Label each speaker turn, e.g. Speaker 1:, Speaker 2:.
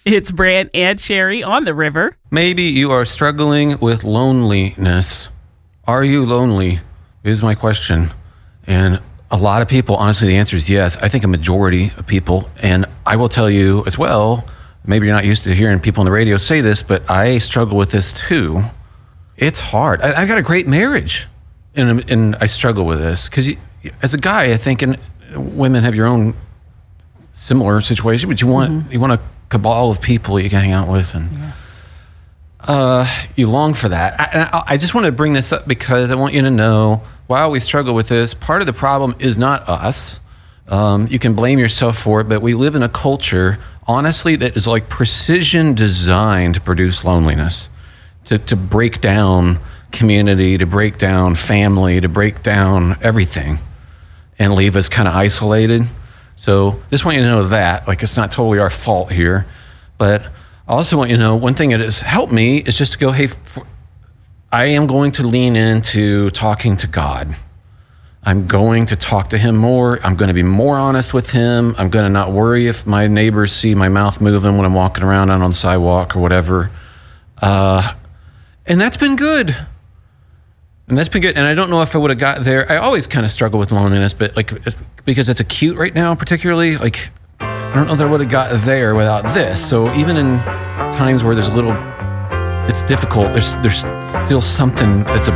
Speaker 1: It's Brant and Sherry on the river.
Speaker 2: Maybe you are struggling with loneliness. Are you lonely? Is my question. And a lot of people, honestly, the answer is yes. I think a majority of people, and I will tell you as well, maybe you're not used to hearing people on the radio say this, but I struggle with this too. It's hard. I got a great marriage, and I struggle with this because as a guy, I think, and women have your own similar situation, but you want a cabal of people you can hang out with, and you long for that. I just want to bring this up because I want you to know, while we struggle with this, part of the problem is not us. You can blame yourself for it, but we live in a culture, honestly, that is like precision designed to produce loneliness, to break down community, to break down family, to break down everything, and leave us kind of isolated. So just want you to know that, like, it's not totally our fault here, but I also want you to know one thing that has helped me is just to go, hey, I am going to lean into talking to God. I'm going to talk to him more. I'm going to be more honest with him. I'm going to not worry if my neighbors see my mouth moving when I'm walking around out on the sidewalk or whatever. And that's been good. And I don't know if I would have got there. I always kind of struggle with loneliness, but like, because it's acute right now, particularly, like, I don't know that I would have got there without this. So even in times where there's it's difficult, there's still something that's a